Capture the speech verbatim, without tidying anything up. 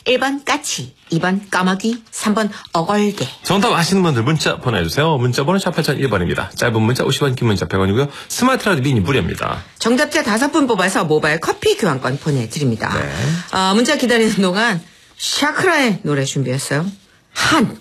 일 번 까치, 이 번 까마귀, 삼 번 어걸개. 정답 아시는 분들 문자 보내주세요. 문자 번호 샵 팔공공일 번입니다. 짧은 문자 오십 원, 긴 문자 백 원이고요. 스마트 라디오 미니 무료입니다. 정답자 다섯 분 뽑아서 모바일 커피 교환권 보내드립니다. 네. 어, 문자 기다리는 동안 샤크라의 노래 준비했어요. 한.